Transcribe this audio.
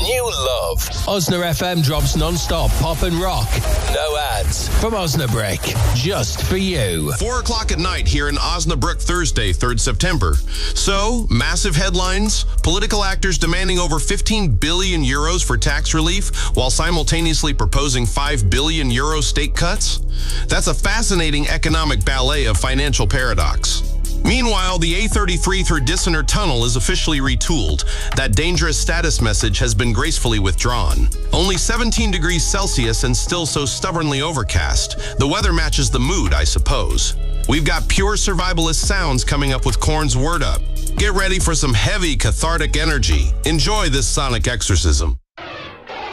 new love. Osna FM drops non-stop pop and rock. No ads. From Osnabrück. Just for you. 4 o'clock at night here in Osnabrück, Thursday, 3rd September. So, massive headlines, political actors demanding over 15 billion euros for tax relief while simultaneously proposing 5 billion euro state cuts? That's a fascinating economic ballet of financial paradox. Meanwhile, the A33 through Dissiner Tunnel is officially retooled. That dangerous status message has been gracefully withdrawn. Only 17 degrees Celsius and still so stubbornly overcast. The weather matches the mood, I suppose. We've got pure survivalist sounds coming up with Korn's Word Up. Get ready for some heavy, cathartic energy. Enjoy this sonic exorcism.